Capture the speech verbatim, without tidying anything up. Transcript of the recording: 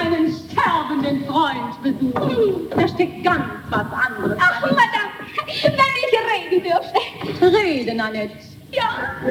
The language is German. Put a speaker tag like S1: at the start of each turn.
S1: einen sterbenden Freund besuchen. Da steckt ganz was anderes.
S2: Ach, Madame, wenn ich reden dürfte.
S1: Reden, Annette.
S2: Ja,